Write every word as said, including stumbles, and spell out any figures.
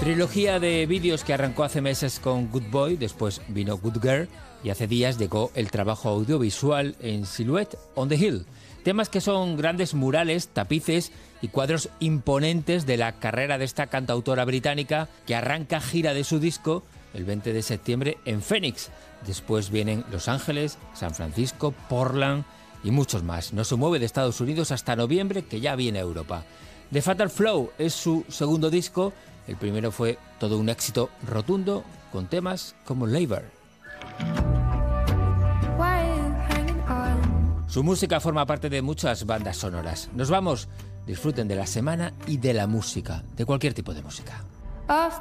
Trilogía de vídeos que arrancó hace meses con Good Boy, después vino Good Girl y hace días llegó el trabajo audiovisual en Silhouette on the Hill. Temas que son grandes murales, tapices y cuadros imponentes de la carrera de esta cantautora británica que arranca gira de su disco el veinte de septiembre en Phoenix. Después vienen Los Ángeles, San Francisco, Portland y muchos más. No se mueve de Estados Unidos hasta noviembre, que ya viene a Europa. The Fatal Flow es su segundo disco. El primero fue todo un éxito rotundo con temas como Labor. Su música forma parte de muchas bandas sonoras. Nos vamos, disfruten de la semana y de la música, de cualquier tipo de música. Off